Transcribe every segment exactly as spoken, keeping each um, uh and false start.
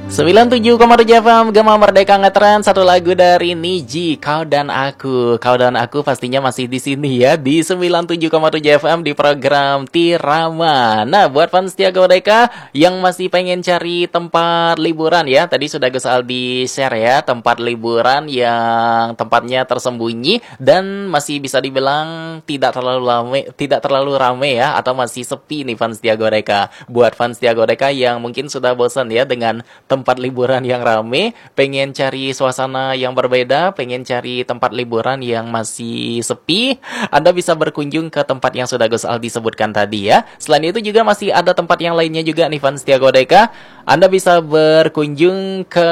sembilan puluh tujuh koma tujuh F M Gema Merdeka ngetren satu lagu dari Niji, Kau dan Aku. Kau dan Aku pastinya masih di sini ya di sembilan puluh tujuh koma tujuh F M di program Tirama. Nah, buat fans Setia Merdeka yang masih pengen cari tempat liburan ya, tadi sudah Gus Aldi share ya, tempat liburan yang tempatnya tersembunyi dan masih bisa dibilang tidak terlalu rame, tidak terlalu rame ya, atau masih sepi nih fans Setia Merdeka. Buat fans Setia Merdeka yang mungkin sudah bosan ya dengan tempat liburan yang rame, pengen cari suasana yang berbeda, pengen cari tempat liburan yang masih sepi, Anda bisa berkunjung ke tempat yang sudah Gus Aldi sebutkan tadi ya. Selain itu juga masih ada tempat yang lainnya juga nih fans Setia Merdeka. Anda bisa berkunjung ke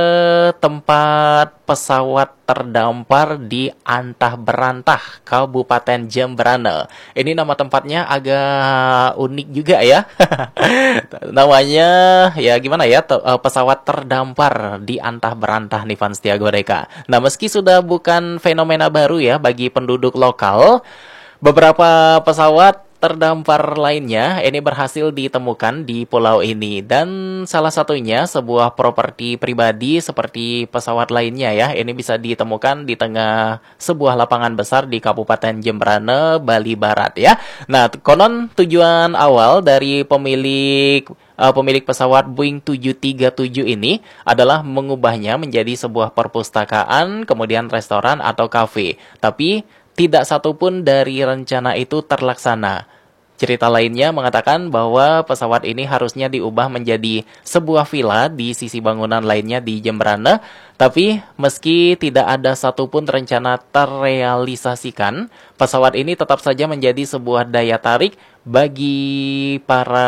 tempat pesawat terdampar di Antah Berantah, Kabupaten Jemberana. Ini nama tempatnya agak unik juga ya. Namanya ya gimana ya, te- eh, pesawat terdampar di Antah Berantah nih fans Setia Merdeka. Nah, meski sudah bukan fenomena baru ya bagi penduduk lokal, beberapa pesawat terdampar lainnya ini berhasil ditemukan di pulau ini, dan salah satunya sebuah properti pribadi seperti pesawat lainnya ya. Ini bisa ditemukan di tengah sebuah lapangan besar di Kabupaten Jemberana, Bali Barat ya. Nah, konon tujuan awal dari pemilik uh, pemilik pesawat Boeing tujuh tiga tujuh ini adalah mengubahnya menjadi sebuah perpustakaan, kemudian restoran atau kafe. Tapi tidak satupun dari rencana itu terlaksana. Cerita lainnya mengatakan bahwa pesawat ini harusnya diubah menjadi sebuah villa di sisi bangunan lainnya di Jemberana. Tapi meski tidak ada satupun rencana terrealisasikan, pesawat ini tetap saja menjadi sebuah daya tarik bagi para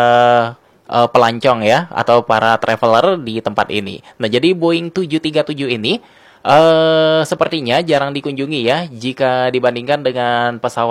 uh, pelancong ya, atau para traveler di tempat ini. Nah, jadi Boeing tujuh tiga tujuh ini eh sepertinya jarang dikunjungi ya jika dibandingkan dengan pesawat